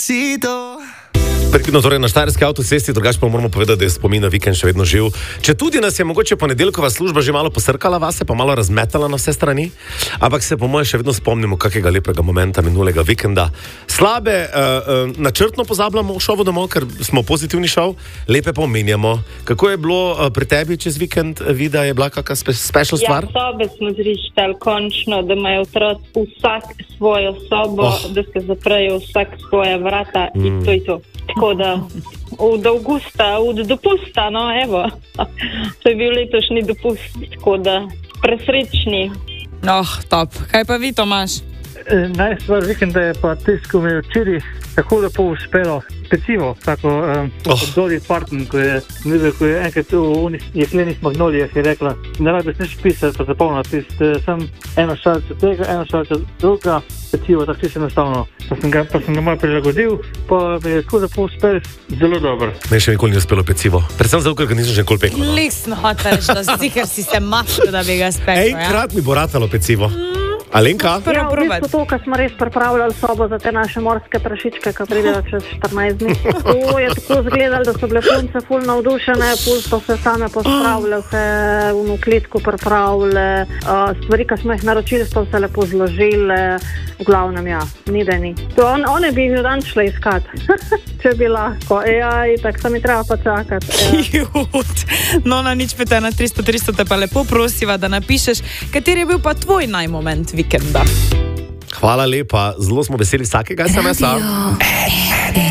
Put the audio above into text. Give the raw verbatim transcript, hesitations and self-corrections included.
No, torej na štajerski avtocesti, drugače pa moramo povedati, da je spomin na vikend še vedno živ. Če tudi nas je mogoče ponedeljkova služba že malo posrkala vase, pa malo razmetala na vse strani, ampak se po moje še vedno spomnimo kakega lepega momenta minulega vikenda. Slabe, uh, uh, načrtno pozabljamo v šovu domov, ker smo pozitivni šov, lepe pa omenjamo. Kako je bilo uh, pri tebi čez vikend, Vida, je bila kakšna spe special stvar? Ja, sobe smo zrištali končno, da imajo otroci vsak svojo sobo, oh. da se zaprejo vsak svoje vrata mm. in to je to. Tako da od avgusta, od dopusta, no evo, to je bil letošnji dopust, tako da presrečni. Oh, top. Kaj pa vi, Tomaž? E, najstvar vikenda je pa tisto, ko mi je včeraj tako lepo uspelo. Pecivo, tako um, oh. od Dori Parton, ko je, ko je enkrat v unih jeklenih magnolijah je rekla, ne rabiš nič pisati, pa zapolniti, sem eno šalce tega, eno šalce druga, pecivo, tako čisto enostavno. Pa sem ga, pa sem ga malo prilagodil, pa mi je tako lepo uspel, zelo dobro. Me še nikoli ni uspelo pecivo, predvsem zato, ker ga nisem že nikoli pekel. No? Lisno hočeš, da si, ker si se mašil, da bi ga spekel. Enkrat ja? mi bo ratalo pecivo. Mm. Alenka? Ja, v bistvu to, ko smo res pripravljali sobo za te naše morske prašičke, ki pridejo čez štirinajst dni. To je tako izgledalo, da so bile punce ful navdušene, ful so se same pospravile, se v klitku pripravile, uh, stvari, ki smo jih naročili, so se lepo zložile, v glavnem, ja, ni da ni. To on, one bi jih že dan šle iskat, če bi lahko. Ja, itak, sam mi treba pa čakati. Ja. No, na nič peta na tristo tristo te pa lepo prosiva, da napišeš, kateri je bil pa tvoj najmoment vikenda. Hvala lepa, zelo smo veseli vsakega es em es-a.